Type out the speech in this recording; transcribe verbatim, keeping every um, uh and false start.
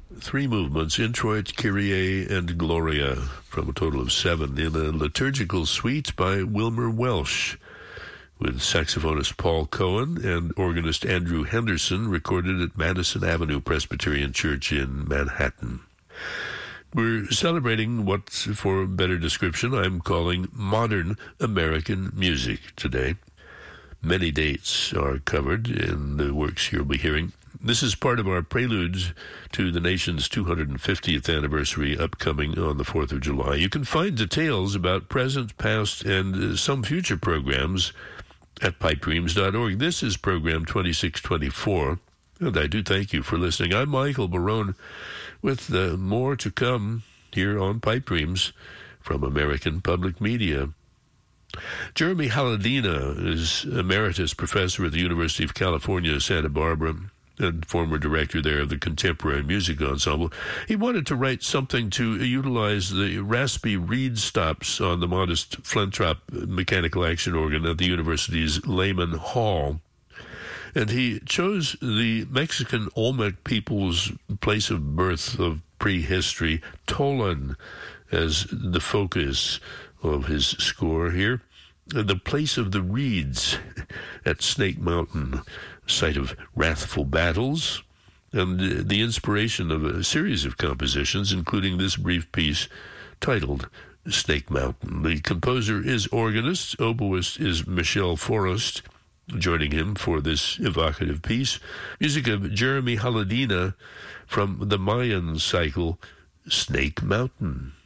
three movements, Introit, Kyrie, and Gloria, from a total of seven, in a liturgical suite by Wilmer Welsh, with saxophonist Paul Cohen and organist Andrew Henderson, recorded at Madison Avenue Presbyterian Church in Manhattan. We're celebrating what, for better description, I'm calling modern American music today. Many dates are covered in the works you'll be hearing. This is part of our prelude to the nation's two hundred fiftieth anniversary upcoming on the fourth of July. You can find details about present, past, and some future programs at pipe dreams dot org. This is program twenty-six twenty-four, and I do thank you for listening. I'm Michael Barone, with uh, more to come here on Pipe Dreams from American Public Media. Jeremy Haladina is emeritus professor at the University of California, Santa Barbara, and former director there of the Contemporary Music Ensemble. He wanted to write something to utilize the raspy reed stops on the modest Flentrop mechanical action organ at the university's Lehman Hall. And he chose the Mexican Olmec people's place of birth of prehistory, Tolan, as the focus of his score here. The place of the reeds at Snake Mountain, site of wrathful battles, and the inspiration of a series of compositions, including this brief piece titled Snake Mountain. The composer is organist, oboist is Michelle Forrest, joining him for this evocative piece. Music of Jeremy Haladina from the Mayan cycle, Snake Mountain.